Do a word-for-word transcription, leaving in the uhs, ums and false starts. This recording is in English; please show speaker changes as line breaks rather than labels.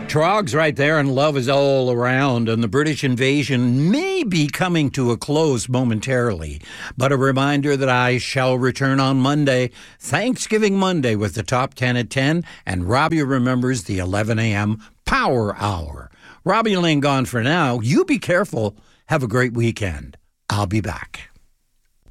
Trog's right there, and love is all around, and the British invasion may be coming to a close momentarily. But a reminder that I shall return on Monday, Thanksgiving Monday, with the Top ten at ten, and Robbie remembers the eleven a.m. Power Hour. Robbie Lane gone for now. You be careful. Have a great weekend. I'll be back.